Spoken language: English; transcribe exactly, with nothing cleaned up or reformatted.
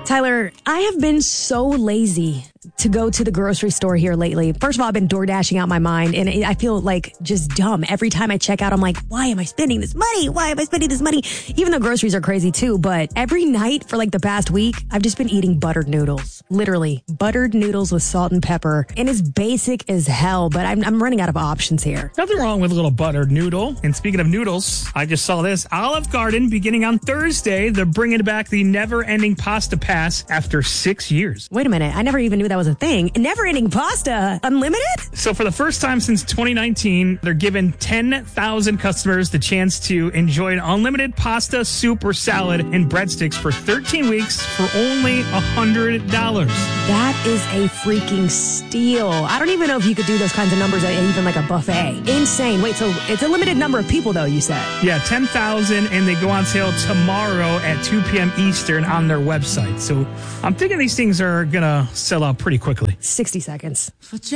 Tyler, I have been so lazy to go to the grocery store here lately. First of all, I've been door dashing out my mind, and I feel like just dumb. Every time I check out, I'm like, why am I spending this money? Why am I spending this money? Even though groceries are crazy too, but every night for like the past week, I've just been eating buttered noodles. Literally, buttered noodles with salt and pepper. And it's basic as hell, but I'm, I'm running out of options here. Nothing wrong with a little buttered noodle. And speaking of noodles, I just saw this. Olive Garden, beginning on Thursday, they're bringing back the never-ending pasta pass after six years. Wait a minute. I never even knew that was a thing. Never-ending pasta. Unlimited? So for the first time since twenty nineteen, they're giving ten thousand customers the chance to enjoy an unlimited pasta, soup, or salad and breadsticks for thirteen weeks for only one hundred dollars. That is a freaking steal. I don't even know if you could do those kinds of numbers at even like a buffet. Insane. Wait, so it's a limited number of people, though, you said? Yeah, ten thousand, and they go on sale tomorrow at two p.m. Eastern on their website. So I'm thinking these things are going to sell out pretty quickly. sixty seconds.